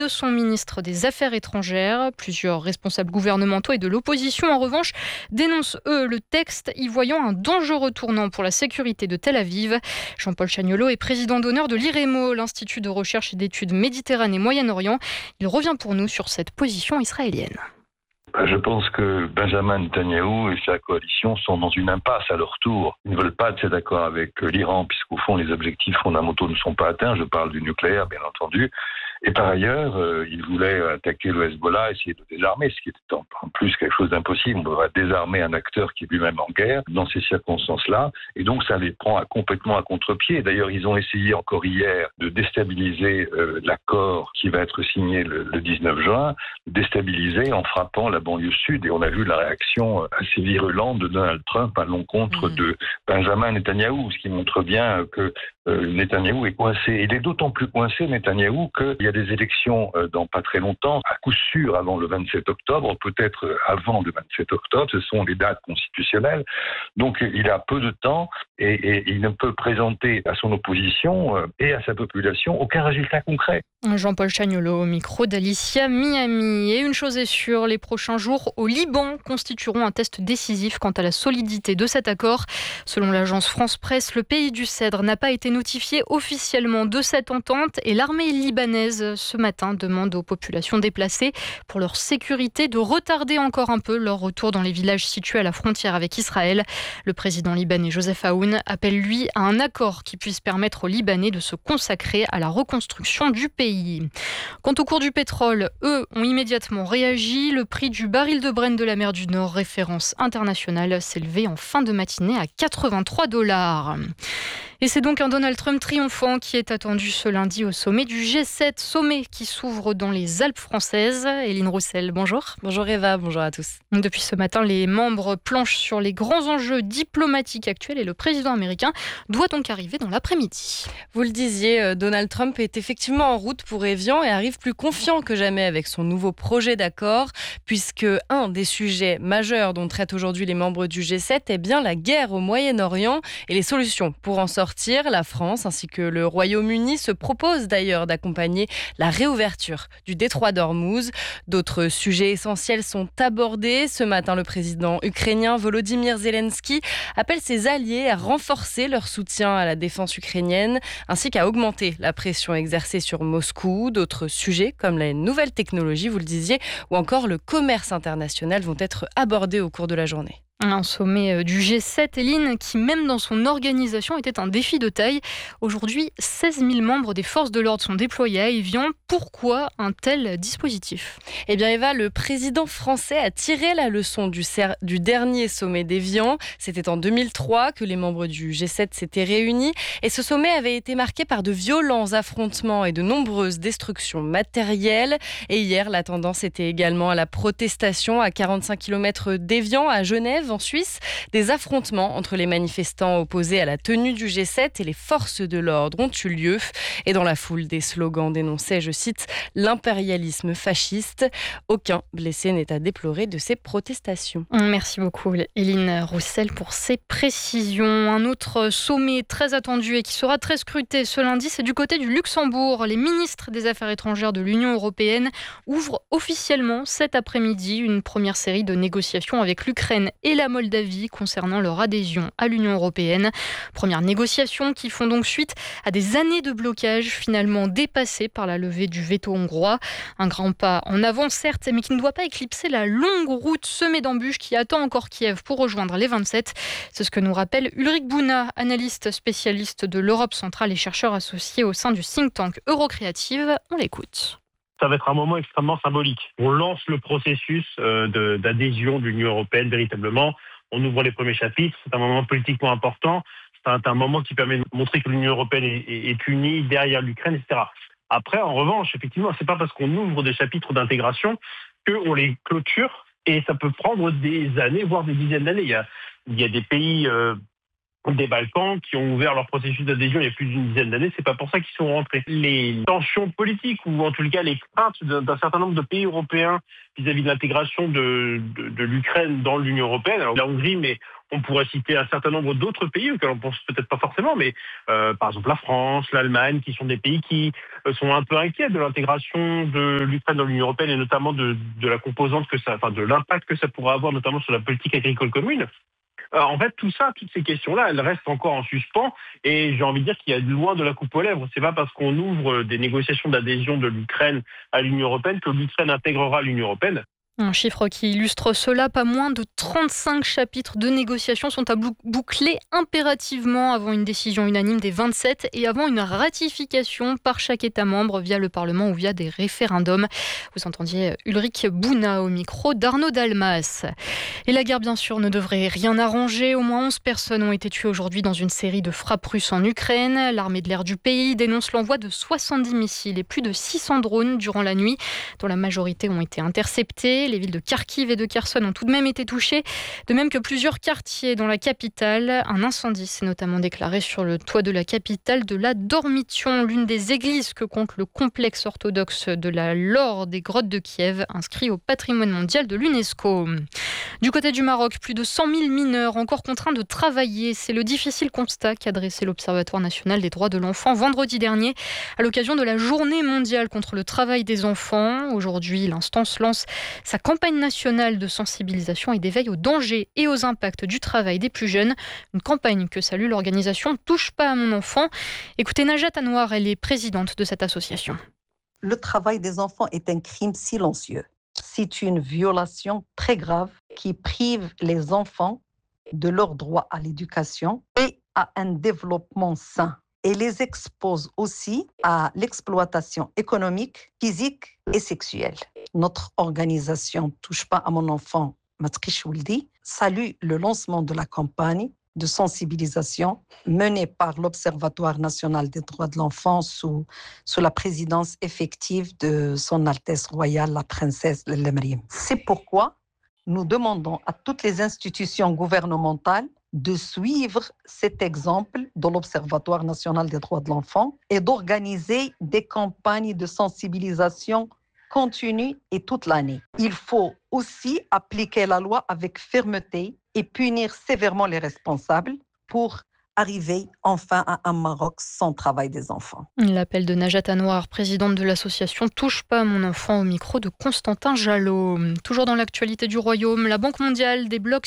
de son ministre des Affaires étrangères. Plusieurs responsables gouvernementaux et de l'opposition, en revanche, dénoncent, eux, le texte, y voyant un dangereux tournant pour la sécurité de Tel Aviv. Jean-Paul Chagnollo est président d'honneur de l'IREMO, l'Institut de recherche et d'études Méditerranée-Moyen-Orient. Il revient pour nous sur cette position israélienne. Je pense que Benjamin Netanyahou et sa coalition sont dans une impasse à leur tour. Ils ne veulent pas de cet accord avec l'Iran, puisqu'au fond, les objectifs fondamentaux ne sont pas atteints. Je parle du nucléaire, bien entendu. Et par ailleurs, ils voulaient attaquer le Hezbollah, essayer de désarmer, ce qui était en plus quelque chose d'impossible. On devrait désarmer un acteur qui est lui-même en guerre dans ces circonstances-là. Et donc, ça les prend complètement à contre-pied. D'ailleurs, ils ont essayé encore hier de déstabiliser l'accord qui va être signé le 19 juin, déstabiliser en frappant la banlieue sud. Et on a vu la réaction assez virulente de Donald Trump à l'encontre de Benjamin Netanyahou, ce qui montre bien que Netanyahou est coincé. Il est d'autant plus coincé, Netanyahou, qu'il y a des élections dans pas très longtemps, à coup sûr avant le 27 octobre, peut-être avant le 27 octobre, ce sont les dates constitutionnelles. Donc il a peu de temps et il ne peut présenter à son opposition et à sa population aucun résultat concret. Jean-Paul Chagnollo au micro d'Alicia Miami. Et une chose est sûre, les prochains jours au Liban constitueront un test décisif quant à la solidité de cet accord. Selon l'agence France Presse, le pays du Cèdre n'a pas été notifié officiellement de cette entente et l'armée libanaise ce matin demande aux populations déplacées pour leur sécurité de retarder encore un peu leur retour dans les villages situés à la frontière avec Israël. Le président libanais Joseph Aoun appelle lui à un accord qui puisse permettre aux Libanais de se consacrer à la reconstruction du pays. Quant au cours du pétrole, eux ont immédiatement réagi. Le prix du baril de Brent de la mer du Nord, référence internationale, s'est élevé en fin de matinée à $83. Et c'est donc un Donald Trump triomphant qui est attendu ce lundi au sommet du G7, sommet qui s'ouvre dans les Alpes françaises. Éline Roussel, bonjour. Bonjour Eva, bonjour à tous. Depuis ce matin, les membres planchent sur les grands enjeux diplomatiques actuels et le président américain doit donc arriver dans l'après-midi. Vous le disiez, Donald Trump est effectivement en route pour Évian et arrive plus confiant que jamais avec son nouveau projet d'accord, puisque un des sujets majeurs dont traitent aujourd'hui les membres du G7 est bien la guerre au Moyen-Orient et les solutions pour en sortir. La France ainsi que le Royaume-Uni se proposent d'ailleurs d'accompagner la réouverture du détroit d'Ormuz. D'autres sujets essentiels sont abordés. Ce matin, le président ukrainien Volodymyr Zelensky appelle ses alliés à renforcer leur soutien à la défense ukrainienne ainsi qu'à augmenter la pression exercée sur Moscou. D'autres sujets comme les nouvelles technologies, vous le disiez, ou encore le commerce international vont être abordés au cours de la journée. Un sommet du G7, Éline, qui même dans son organisation était un défi de taille. Aujourd'hui, 16 000 membres des forces de l'ordre sont déployés à Évian. Pourquoi un tel dispositif ? Eh bien Eva, le président français a tiré la leçon du dernier sommet d'Évian. C'était en 2003 que les membres du G7 s'étaient réunis. Et ce sommet avait été marqué par de violents affrontements et de nombreuses destructions matérielles. Et hier, la tendance était également à la protestation à 45 km d'Évian, à Genève, en Suisse, des affrontements entre les manifestants opposés à la tenue du G7 et les forces de l'ordre ont eu lieu. Et dans la foule, des slogans dénonçaient, je cite, l'impérialisme fasciste. Aucun blessé n'est à déplorer de ces protestations. Merci beaucoup, Éline Roussel, pour ces précisions. Un autre sommet très attendu et qui sera très scruté ce lundi, c'est du côté du Luxembourg. Les ministres des Affaires étrangères de l'Union européenne ouvrent officiellement cet après-midi une première série de négociations avec l'Ukraine et la Moldavie concernant leur adhésion à l'Union européenne. Premières négociations qui font donc suite à des années de blocage finalement dépassées par la levée du veto hongrois. Un grand pas en avant certes, mais qui ne doit pas éclipser la longue route semée d'embûches qui attend encore Kiev pour rejoindre les 27. C'est ce que nous rappelle Ulrich Bouna, analyste spécialiste de l'Europe centrale et chercheur associé au sein du think tank Eurocréative. On l'écoute. Ça va être un moment extrêmement symbolique. On lance le processus d'adhésion de l'Union européenne véritablement. On ouvre les premiers chapitres. C'est un moment politiquement important. C'est un moment qui permet de montrer que l'Union européenne est unie derrière l'Ukraine, etc. Après, en revanche, effectivement, c'est pas parce qu'on ouvre des chapitres d'intégration qu'on les clôture. Et ça peut prendre des années, voire des dizaines d'années. Il y a des pays des Balkans qui ont ouvert leur processus d'adhésion il y a plus d'une dizaine d'années. C'est pas pour ça qu'ils sont rentrés. Les tensions politiques ou en tout cas les craintes d'un certain nombre de pays européens vis-à-vis de l'intégration de l'Ukraine dans l'Union européenne. Alors la Hongrie, mais on pourrait citer un certain nombre d'autres pays auxquels on pense peut-être pas forcément, mais par exemple la France, l'Allemagne, qui sont des pays qui sont un peu inquiets de l'intégration de l'Ukraine dans l'Union européenne et notamment de la composante de l'impact que ça pourrait avoir notamment sur la politique agricole commune. En fait, toutes ces questions-là, elles restent encore en suspens et j'ai envie de dire qu'il y a loin de la coupe aux lèvres. C'est pas parce qu'on ouvre des négociations d'adhésion de l'Ukraine à l'Union européenne que l'Ukraine intégrera l'Union européenne. Un chiffre qui illustre cela, pas moins de 35 chapitres de négociations sont à boucler impérativement avant une décision unanime des 27 et avant une ratification par chaque État membre via le Parlement ou via des référendums. Vous entendiez Ulrich Bouna au micro d'Arnaud Dalmas. Et la guerre, bien sûr, ne devrait rien arranger. Au moins 11 personnes ont été tuées aujourd'hui dans une série de frappes russes en Ukraine. L'armée de l'air du pays dénonce l'envoi de 70 missiles et plus de 600 drones durant la nuit, dont la majorité ont été interceptés. Les villes de Kharkiv et de Kherson ont tout de même été touchées, de même que plusieurs quartiers dans la capitale. Un incendie s'est notamment déclaré sur le toit de la capitale de la Dormition, l'une des églises que compte le complexe orthodoxe de la Laure des Grottes de Kiev, inscrit au patrimoine mondial de l'UNESCO. Du côté du Maroc, plus de 100 000 mineurs encore contraints de travailler. C'est le difficile constat qu'a dressé l'Observatoire national des droits de l'enfant vendredi dernier à l'occasion de la Journée mondiale contre le travail des enfants. Aujourd'hui, l'instance lance sa campagne nationale de sensibilisation et d'éveil aux dangers et aux impacts du travail des plus jeunes. Une campagne que salue l'organisation Touche pas à mon enfant. Écoutez Najat Anwar, elle est présidente de cette association. Le travail des enfants est un crime silencieux. C'est une violation très grave qui prive les enfants de leur droit à l'éducation et à un développement sain. Et les expose aussi à l'exploitation économique, physique et sexuelle. Notre organisation Touche pas à mon enfant, Matrish Wuldi, salue le lancement de la campagne de sensibilisation menée par l'Observatoire national des droits de l'enfant sous la présidence effective de Son Altesse Royale, la princesse Lemriem. C'est pourquoi nous demandons à toutes les institutions gouvernementales de suivre cet exemple de l'Observatoire national des droits de l'enfant et d'organiser des campagnes de sensibilisation continue et toute l'année. Il faut aussi appliquer la loi avec fermeté et punir sévèrement les responsables pour arriver enfin à un Maroc sans travail des enfants. L'appel de Najat Anwar, présidente de l'association Touche pas à mon enfant, au micro de Constantin Jalot. Toujours dans l'actualité du Royaume, la Banque mondiale débloque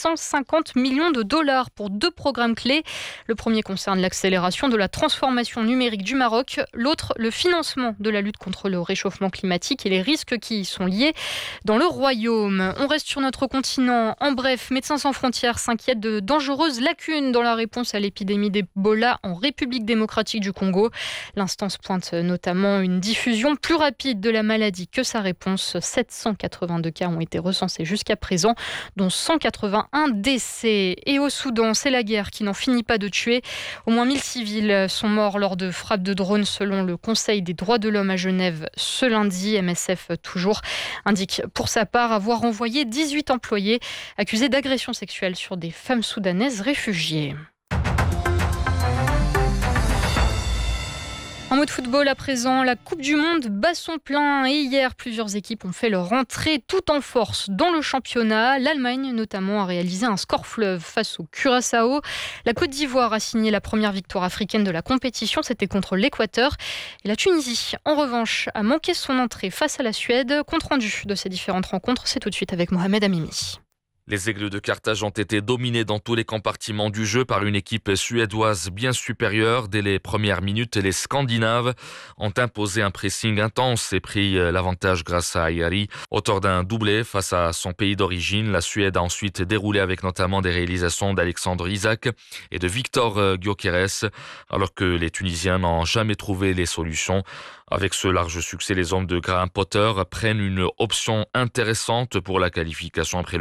650 millions de dollars pour 2 programmes clés. Le premier concerne l'accélération de la transformation numérique du Maroc, l'autre le financement de la lutte contre le réchauffement climatique et les risques qui y sont liés dans le Royaume. On reste sur notre continent. En bref, Médecins sans frontières s'inquiète de dangereuses lacunes dans la réponse à l'épidémie d'Ebola en République démocratique du Congo. L'instance pointe notamment une diffusion plus rapide de la maladie que sa réponse. 782 cas ont été recensés jusqu'à présent, dont 181 décès. Et au Soudan, c'est la guerre qui n'en finit pas de tuer. Au moins 1000 civils sont morts lors de frappes de drones selon le Conseil des droits de l'homme à Genève ce lundi. MSF toujours indique pour sa part avoir envoyé 18 employés accusés d'agression sexuelle sur des femmes soudanaises réfugiées. En mode football à présent, la Coupe du Monde bat son plein et hier, plusieurs équipes ont fait leur entrée tout en force dans le championnat. L'Allemagne notamment a réalisé un score fleuve face au Curaçao. La Côte d'Ivoire a signé la première victoire africaine de la compétition, c'était contre l'Équateur. Et la Tunisie, en revanche, a manqué son entrée face à la Suède. Compte rendu de ces différentes rencontres, c'est tout de suite avec Mohamed Amimi. Les Aigles de Carthage ont été dominés dans tous les compartiments du jeu par une équipe suédoise bien supérieure. Dès les premières minutes, les Scandinaves ont imposé un pressing intense et pris l'avantage grâce à Ayari. Auteur d'un doublé face à son pays d'origine, la Suède a ensuite déroulé avec notamment des réalisations d'Alexandre Isak et de Victor Gyökeres, alors que les Tunisiens n'ont jamais trouvé les solutions. Avec ce large succès, les hommes de Graham Potter prennent une option intéressante pour la qualification après le nul de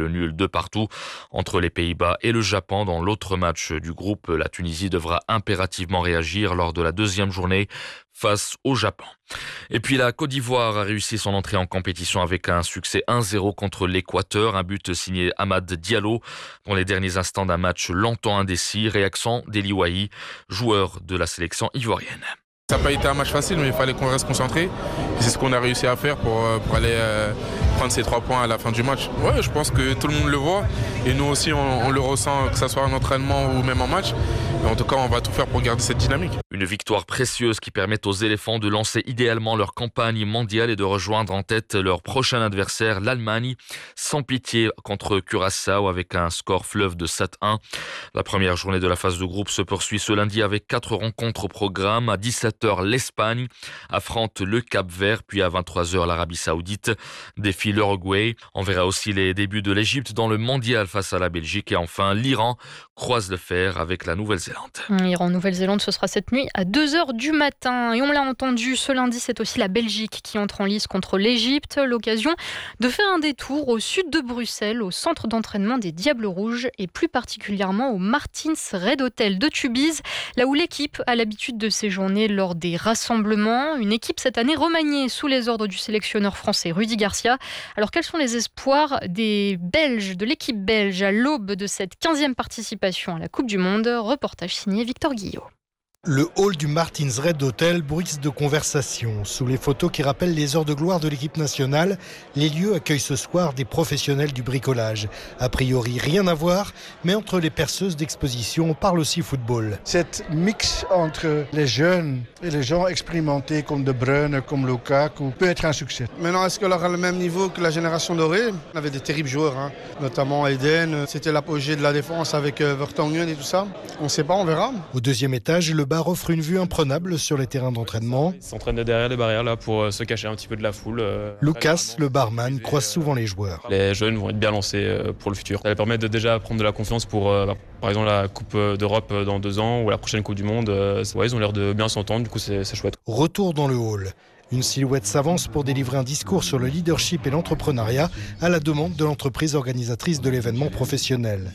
partout entre les Pays-Bas et le Japon. Dans l'autre match du groupe, la Tunisie devra impérativement réagir lors de la deuxième journée face au Japon. Et puis la Côte d'Ivoire a réussi son entrée en compétition avec un succès 1-0 contre l'Équateur, un but signé Amad Diallo dans les derniers instants d'un match longtemps indécis. Réaction d'Eli Wahi, joueur de la sélection ivoirienne. Ça n'a pas été un match facile, mais il fallait qu'on reste concentré. Et c'est ce qu'on a réussi à faire pour aller prendre ces 3 points à la fin du match. Ouais, je pense que tout le monde le voit. Et nous aussi, on le ressent, que ce soit en entraînement ou même en match. Et en tout cas, on va tout faire pour garder cette dynamique. Une victoire précieuse qui permet aux éléphants de lancer idéalement leur campagne mondiale et de rejoindre en tête leur prochain adversaire, l'Allemagne, sans pitié contre Curaçao avec un score fleuve de 7-1. La première journée de la phase de groupe se poursuit ce lundi avec 4 rencontres au programme. À 17h, l'Espagne affronte le Cap-Vert, puis à 23h, l'Arabie Saoudite défie l'Uruguay. On verra aussi les débuts de l'Égypte dans le mondial face à la Belgique. Et enfin, l'Iran croise le fer avec la Nouvelle-Zélande. Iran-Nouvelle-Zélande, ce sera cette nuit à 2h du matin. Et on l'a entendu, ce lundi, c'est aussi la Belgique qui entre en lice contre l'Égypte. L'occasion de faire un détour au sud de Bruxelles, au centre d'entraînement des Diables Rouges et plus particulièrement au Martins Red Hotel de Tubize, là où l'équipe a l'habitude de séjourner lors des rassemblements. Une équipe cette année remaniée sous les ordres du sélectionneur français Rudy Garcia. Alors quels sont les espoirs des Belges, de l'équipe belge à l'aube de cette 15e participation à la Coupe du Monde? Reportage signé Victor Guillot. Le hall du Martins Red Hotel bruisse de conversation. Sous les photos qui rappellent les heures de gloire de l'équipe nationale, les lieux accueillent ce soir des professionnels du bricolage. A priori, rien à voir, mais entre les perceuses d'exposition, on parle aussi football. Cette mix entre les jeunes et les gens expérimentés comme De Bruyne, comme Lukaku, peut être un succès. Maintenant, est-ce qu'elle aura le même niveau que la génération dorée? On avait des terribles joueurs, notamment Eden. C'était l'apogée de la défense avec Vertonghen et tout ça. On ne sait pas, on verra. Au deuxième étage, le bar offre une vue imprenable sur les terrains d'entraînement. Ils s'entraînent derrière les barrières là pour se cacher un petit peu de la foule. Lucas, le barman, croise souvent les joueurs. Les jeunes vont être bien lancés pour le futur. Ça va permettre de déjà prendre de la confiance pour, par exemple, la Coupe d'Europe dans 2 ans ou la prochaine Coupe du Monde. Ils ont l'air de bien s'entendre, du coup c'est chouette. Retour dans le hall. Une silhouette s'avance pour délivrer un discours sur le leadership et l'entrepreneuriat à la demande de l'entreprise organisatrice de l'événement professionnel.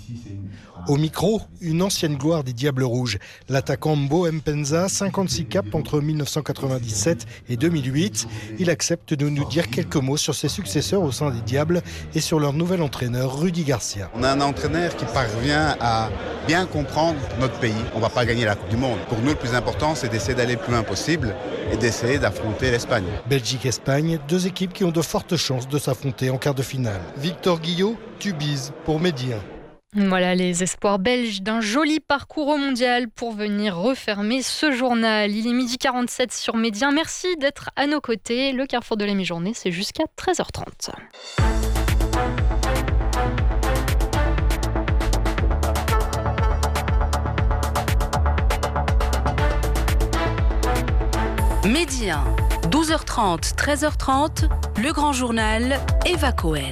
Au micro, une ancienne gloire des Diables Rouges, l'attaquant Mbo Mpenza, 56 caps entre 1997 et 2008. Il accepte de nous dire quelques mots sur ses successeurs au sein des Diables et sur leur nouvel entraîneur, Rudy Garcia. On a un entraîneur qui parvient à bien comprendre notre pays. On ne va pas gagner la Coupe du Monde. Pour nous, le plus important, c'est d'essayer d'aller le plus loin possible et d'essayer d'affronter l'Espagne. Belgique-Espagne, 2 équipes qui ont de fortes chances de s'affronter en quart de finale. Victor Guillot, Tubize pour Midi 1. Voilà les espoirs belges d'un joli parcours au mondial pour venir refermer ce journal. Il est 12h47 sur Midi 1. Merci d'être à nos côtés. Le carrefour de la mi-journée, c'est jusqu'à 13h30. Midi 1, 12h30, 13h30, le grand journal, Eva Cohen.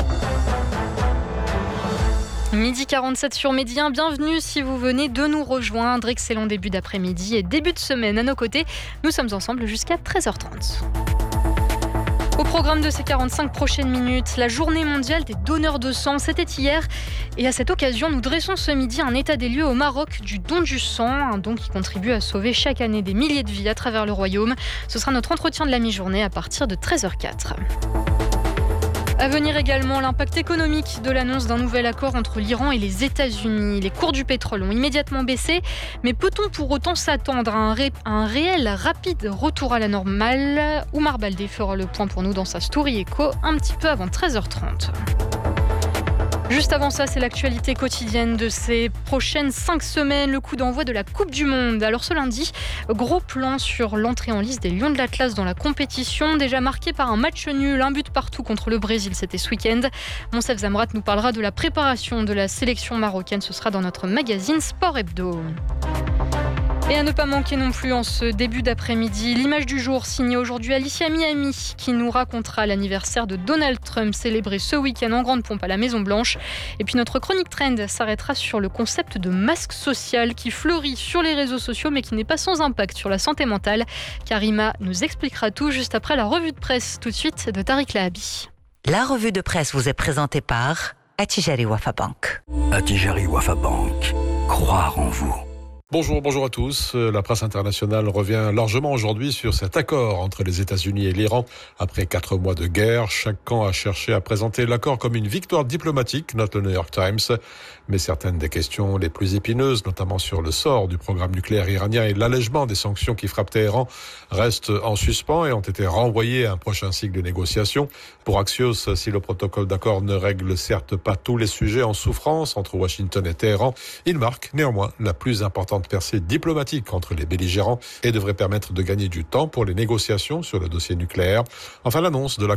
12h47 sur Midi 1, bienvenue si vous venez de nous rejoindre. Excellent début d'après-midi et début de semaine à nos côtés. Nous sommes ensemble jusqu'à 13h30. Au programme de ces 45 prochaines minutes, la journée mondiale des donneurs de sang, c'était hier. Et à cette occasion, nous dressons ce midi un état des lieux au Maroc du don du sang, un don qui contribue à sauver chaque année des milliers de vies à travers le royaume. Ce sera notre entretien de la mi-journée à partir de 13h04. À venir également l'impact économique de l'annonce d'un nouvel accord entre l'Iran et les États-Unis. Les cours du pétrole ont immédiatement baissé, mais peut-on pour autant s'attendre à un réel rapide retour à la normale? Oumar Baldé fera le point pour nous dans sa Story Echo un petit peu avant 13h30. Juste avant ça, c'est l'actualité quotidienne de ces prochaines 5 semaines, le coup d'envoi de la Coupe du Monde. Alors ce lundi, gros plan sur l'entrée en lice des Lions de l'Atlas dans la compétition, déjà marqué par un match nul, un but partout contre le Brésil, c'était ce week-end. Monsef Zamrat nous parlera de la préparation de la sélection marocaine, ce sera dans notre magazine Sport Hebdo. Et à ne pas manquer non plus en ce début d'après-midi, l'image du jour signée aujourd'hui Alicia Miami qui nous racontera l'anniversaire de Donald Trump célébré ce week-end en grande pompe à la Maison-Blanche. Et puis notre chronique Trend s'arrêtera sur le concept de masque social qui fleurit sur les réseaux sociaux mais qui n'est pas sans impact sur la santé mentale. Karima nous expliquera tout juste après la revue de presse tout de suite de Tariq Lahabi. La revue de presse vous est présentée par Attijari Wafa Bank. Attijari Wafa Bank. Croire en vous. Bonjour à tous. La presse internationale revient largement aujourd'hui sur cet accord entre les États-Unis et l'Iran. Après 4 mois de guerre, chaque camp a cherché à présenter l'accord comme une victoire diplomatique, note le New York Times. Mais certaines des questions les plus épineuses, notamment sur le sort du programme nucléaire iranien et l'allègement des sanctions qui frappent Téhéran, restent en suspens et ont été renvoyées à un prochain cycle de négociations. Pour Axios, si le protocole d'accord ne règle certes pas tous les sujets en souffrance entre Washington et Téhéran, il marque néanmoins la plus importante percée diplomatique entre les belligérants et devrait permettre de gagner du temps pour les négociations sur le dossier nucléaire. Enfin, l'annonce de la